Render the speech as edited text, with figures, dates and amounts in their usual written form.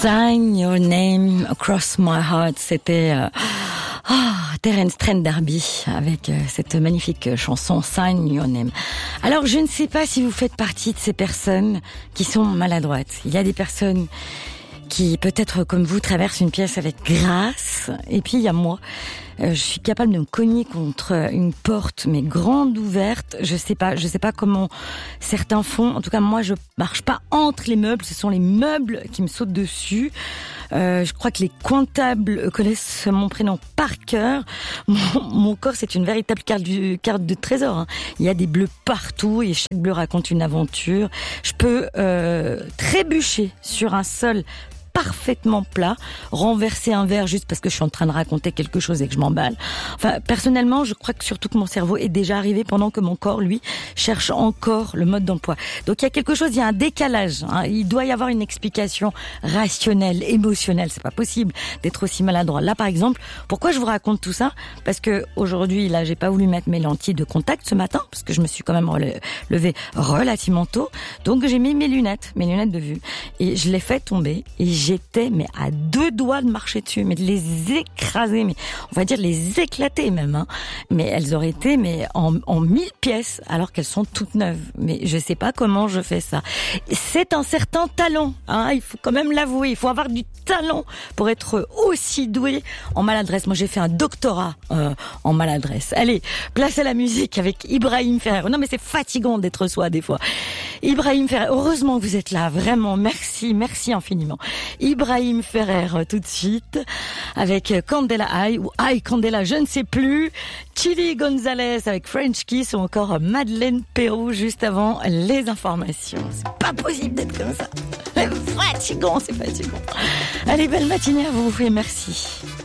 Sign Your Name Across My Heart, c'était Terence Trent D'Arby avec cette magnifique chanson Sign Your Name. Alors je ne sais pas si vous faites partie de ces personnes qui sont maladroites. Il y a des personnes qui, peut-être comme vous, traversent une pièce avec grâce, et puis il y a moi. Je suis capable de me cogner contre une porte, mais grande ouverte. Je sais pas comment certains font. En tout cas, moi, je marche pas entre les meubles. Ce sont les meubles qui me sautent dessus. Je crois que les comptables connaissent mon prénom par cœur. Mon corps, c'est une véritable carte de trésor, hein. Il y a des bleus partout et chaque bleu raconte une aventure. Je peux trébucher sur un sol parfaitement plat, renverser un verre juste parce que je suis en train de raconter quelque chose et que je m'emballe. Enfin, personnellement, je crois que surtout que mon cerveau est déjà arrivé pendant que mon corps, lui, cherche encore le mode d'emploi. Donc il y a quelque chose, il y a un décalage, hein. Il doit y avoir une explication rationnelle, émotionnelle. C'est pas possible d'être aussi maladroit. Là, par exemple, pourquoi je vous raconte tout ça? Parce que aujourd'hui, là, j'ai pas voulu mettre mes lentilles de contact ce matin parce que je me suis quand même levée relativement tôt. Donc j'ai mis mes lunettes de vue et je les fais tomber et j'étais à 2 doigts de marcher dessus, mais de les écraser, mais on va dire les éclater même, hein. Mais elles auraient été en 1000 pièces alors qu'elles sont toutes neuves. Mais je sais pas comment je fais ça. C'est un certain talent, hein, il faut quand même l'avouer. Il faut avoir du talent pour être aussi doué en maladresse. Moi, j'ai fait un doctorat en maladresse. Allez, place à la musique avec Ibrahim Ferrer. Non, mais c'est fatigant d'être soi des fois. Ibrahim Ferrer, heureusement que vous êtes là, vraiment, merci infiniment. Ibrahim Ferrer tout de suite avec Candela High ou High Candela, je ne sais plus. Chili Gonzalez avec French Kiss ou encore Madeleine Peyroux juste avant les informations. C'est pas possible d'être comme ça. C'est fatigant. Allez, belle matinée à vous et merci.